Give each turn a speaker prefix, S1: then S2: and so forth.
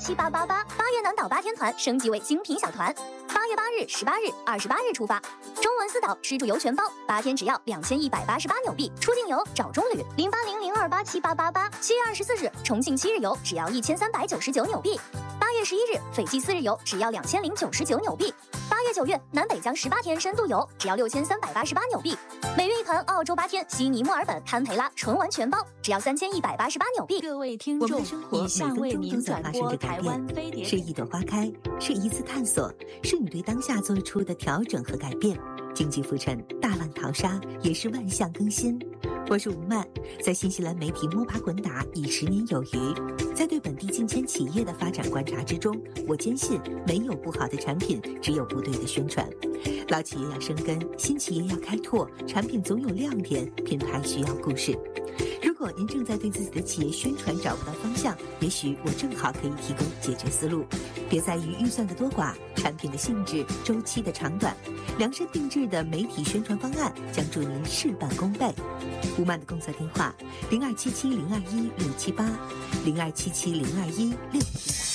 S1: 87888，8月南岛8天团升级为精品小团，8月8日、18日、28日出发。中文4岛吃住游全包，8天只要2188纽币，出境游找中旅0800287888。7月24日重庆7日游只要1399纽币。8月11日斐济4日游只要2099纽币。8月9月南北疆18天深度游只要6388纽币。每月1团澳洲8天悉尼、墨尔本、堪培拉纯玩全包只要3188纽币。
S2: 各位听众，以下为您转播台湾飞碟。
S3: 是一朵花开，是一次探索，是你对当下做出的调整和改变。经济浮沉，大浪淘沙，也是万象更新。我是吴曼，在新西兰媒体摸爬滚打已10年有余，在对本地近千企业的发展观察之中，我坚信没有不好的产品，只有不对的宣传。老企业要生根，新企业要开拓，产品总有亮点，品牌需要故事。如果您正在对自己的企业宣传找不到方向，也许我正好可以提供解决思路。别在于预算的多寡、产品的性质、周期的长短，量身定制的媒体宣传方案将助您事半功倍。吴曼的工作电话：0277021678，0277021678。